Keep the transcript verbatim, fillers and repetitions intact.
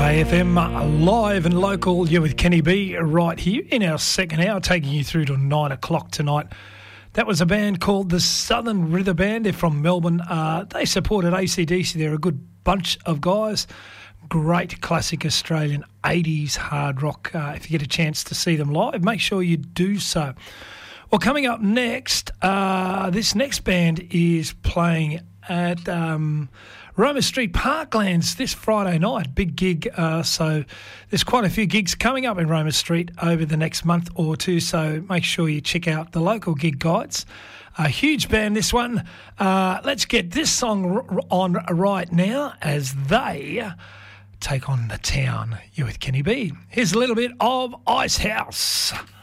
A F M, live and local. You're with Kenny B right here in our second hour, taking you through to nine o'clock tonight. That was a band called the Southern River Band. They're from Melbourne. Uh, they supported A C D C. They're a good bunch of guys. Great classic Australian eighties hard rock. Uh, if you get a chance to see them live, make sure you do so. Well, coming up next, uh, this next band is playing at um, Roma Street Parklands this Friday night. Big gig. Uh, so there's quite a few gigs coming up in Roma Street over the next month or two. So make sure you check out the local gig guides. A huge band, this one. Uh, let's get this song r- on right now as they take on the town. You're with Kenny B. Here's a little bit of Icehouse.